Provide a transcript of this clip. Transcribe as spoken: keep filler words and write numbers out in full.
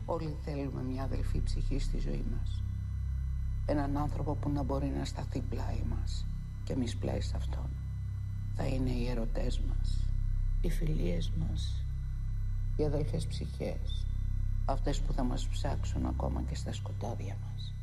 Όλοι θέλουμε μια αδελφή ψυχή στη ζωή μας. Έναν άνθρωπο που να μπορεί να σταθεί πλάι μας και εμείς πλάι σε αυτόν. Θα είναι οι ερωτές μας, οι φιλίες μας, οι αδελφές ψυχές, αυτές που θα μας ψάξουν ακόμα και στα σκοτάδια μας.